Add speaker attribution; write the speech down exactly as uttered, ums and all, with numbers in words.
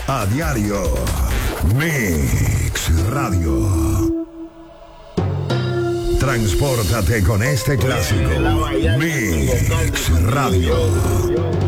Speaker 1: A diario. Mix Radio. Transpórtate con este clásico. Mix Radio.